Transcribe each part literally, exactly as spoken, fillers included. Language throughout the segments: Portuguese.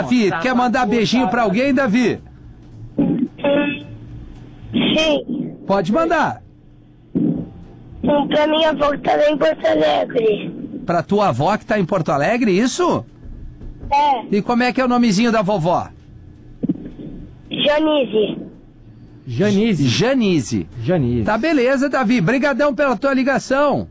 Davi, quer mandar beijinho pra alguém, Davi? Sim. Pode mandar. Pra minha avó que tá lá em Porto Alegre. Pra tua avó que tá em Porto Alegre, isso? É. E como é que é o nomezinho da vovó? Janise. Janise. Janise. Janise. Tá beleza, Davi. Brigadão pela tua ligação.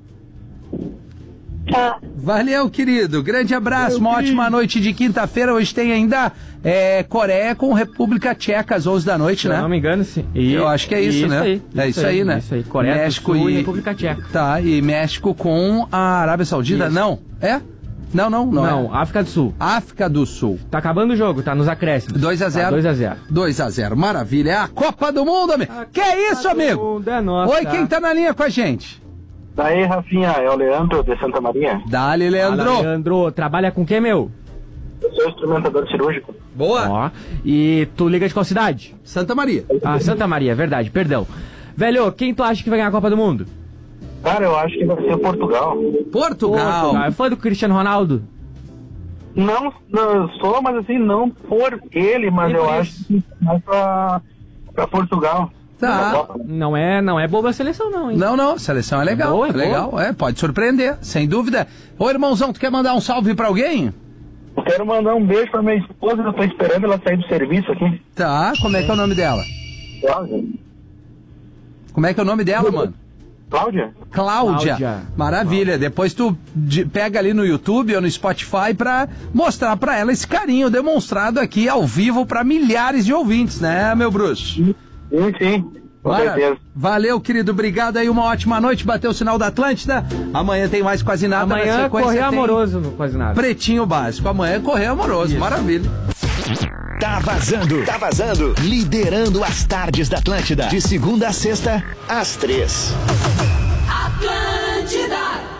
Tá. Valeu, querido. Grande abraço. Uma ótima noite de quinta-feira. Hoje tem ainda é, Coreia com República Tcheca às onze da noite, Se né? eu não me engano, sim. E, Eu acho que é isso, isso né? Aí, é isso aí, aí, né? Isso aí. Coreia México do Sul e... e República Tcheca. Tá, e México com a Arábia Saudita? Isso. Não. É? Não, não, não. Não, é. África do Sul. África do Sul. Tá acabando o jogo, tá nos acréscimos. dois a zero. Tá dois a zero. dois a zero. Maravilha. É a Copa do Mundo, amigo. A Que é isso, Copa do amigo? Mundo é nossa. Oi, quem tá na linha com a gente? Daí, Rafinha, é o Leandro de Santa Maria. Dali, Leandro. Fala, Leandro, trabalha com quem, meu? Eu sou instrumentador cirúrgico. Boa. Ó, e tu liga de qual cidade? Santa Maria. Ah, Santa Maria, verdade, perdão. Velho, quem tu acha que vai ganhar a Copa do Mundo? Cara, eu acho que vai ser Portugal. Portugal. É fã do Cristiano Ronaldo? Não, não eu sou, mas assim, não por ele, mas Nem eu por acho isso. que mais pra, pra Portugal. Tá. Não é, não é boba a seleção, não, hein? Não, não, seleção é legal. É boa, é é legal, é, pode surpreender, sem dúvida. Ô, irmãozão, tu quer mandar um salve pra alguém? Eu quero mandar um beijo pra minha esposa, eu tô esperando ela sair do serviço aqui. Tá, como é que é o nome dela? Cláudia. Como é que é o nome dela, mano? Cláudia? Cláudia. Cláudia. Maravilha. Depois tu de- pega ali no YouTube ou no Spotify pra mostrar pra ela esse carinho demonstrado aqui ao vivo pra milhares de ouvintes, né, meu Bruxo? Sim, sim. Com Mara- certeza. Valeu, querido. Obrigado aí. Uma ótima noite. Bateu o sinal da Atlântida. Amanhã tem mais quase nada. Na Amanhã sequência correr tem amoroso, no quase nada. Pretinho básico. Amanhã é correr amoroso. Maravilha. Tá vazando. Tá vazando. Liderando as tardes da Atlântida. De segunda a sexta, às três. Atlântida.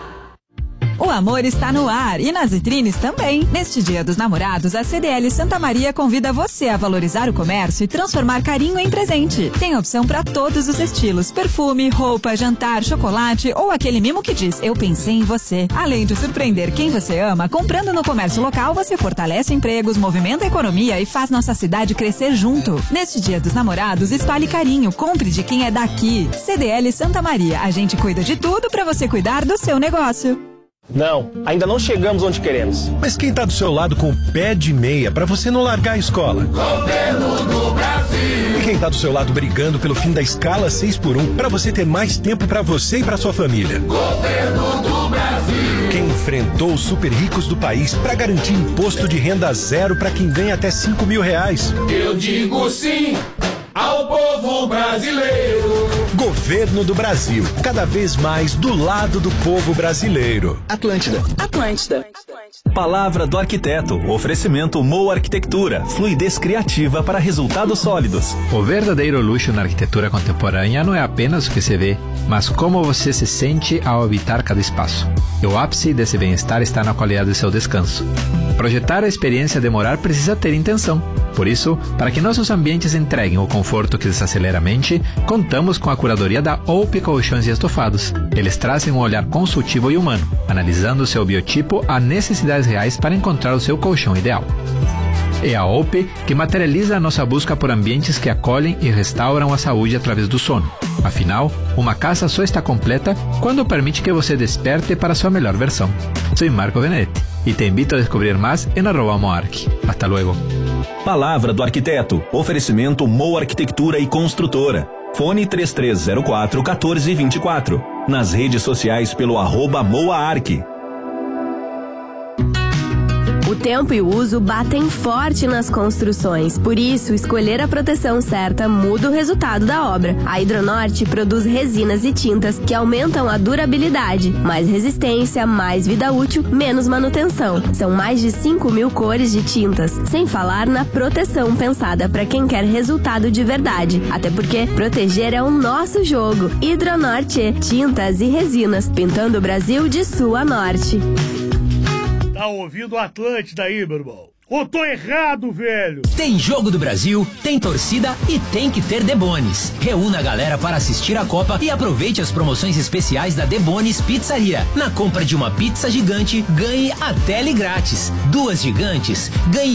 O amor está no ar e nas vitrines também. Neste Dia dos Namorados, a C D L Santa Maria convida você a valorizar o comércio e transformar carinho em presente. Tem opção para todos os estilos: perfume, roupa, jantar, chocolate ou aquele mimo que diz "eu pensei em você". Além de surpreender quem você ama, comprando no comércio local você fortalece empregos, movimenta a economia e faz nossa cidade crescer junto. Neste Dia dos Namorados, espalhe carinho, compre de quem é daqui. C D L Santa Maria, a gente cuida de tudo para você cuidar do seu negócio. Não, ainda não chegamos onde queremos. Mas quem tá do seu lado com o pé de meia pra você não largar a escola? Governo do Brasil. E quem tá do seu lado brigando pelo fim da escala seis por um pra você ter mais tempo pra você e pra sua família? Governo do Brasil. Quem enfrentou os super ricos do país pra garantir imposto de renda zero pra quem ganha até cinco mil reais? Eu digo sim ao povo brasileiro. Governo do Brasil, cada vez mais do lado do povo brasileiro. Atlântida. Atlântida. Palavra do arquiteto. Oferecimento Moa Arquitectura. Fluidez criativa para resultados sólidos. O verdadeiro luxo na arquitetura contemporânea não é apenas o que se vê, mas como você se sente ao habitar cada espaço. E o ápice desse bem-estar está na qualidade do seu descanso. Projetar a experiência de morar precisa ter intenção. Por isso, para que nossos ambientes entreguem o conforto que desacelera a mente, contamos com a curadoria da O P Colchões e Estofados. Eles trazem um olhar consultivo e humano, analisando o seu biotipo a necessidades reais para encontrar o seu colchão ideal. É a O P que materializa a nossa busca por ambientes que acolhem e restauram a saúde através do sono. Afinal, uma casa só está completa quando permite que você desperte para sua melhor versão. Sou Marco Benedetti e te invito a descobrir mais em arroba moark. Hasta luego. Palavra do arquiteto. Oferecimento Moa Arquitectura e Construtora. Fone três três zero quatro, um quatro dois quatro. Nas redes sociais pelo arroba moaarc. O tempo e o uso batem forte nas construções. Por isso, escolher a proteção certa muda o resultado da obra. A Hidronorte produz resinas e tintas que aumentam a durabilidade. Mais resistência, mais vida útil, menos manutenção. São mais de cinco mil cores de tintas. Sem falar na proteção pensada para quem quer resultado de verdade. Até porque proteger é o nosso jogo. Hidronorte, tintas e resinas, pintando o Brasil de sul a norte. Tá ouvindo o Atlântida aí, meu irmão? Ou tô errado, velho? Tem Jogo do Brasil, tem torcida e tem que ter Debonis. Reúna a galera para assistir a Copa e aproveite as promoções especiais da Debonis Pizzaria. Na compra de uma pizza gigante, ganhe a tele grátis. Duas gigantes, ganhe